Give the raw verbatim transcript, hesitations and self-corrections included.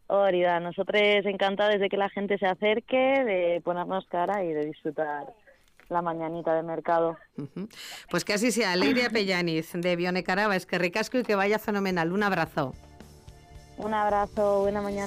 Hori da, nosotros encantados de que la gente se acerque, de ponernos cara y de disfrutar la mañanita de mercado. Uh-huh. Pues que así sea. Leiria Pellaniz, de Bionecaraba, es que ricasco y que vaya fenomenal. Un abrazo. Un abrazo, buena mañana.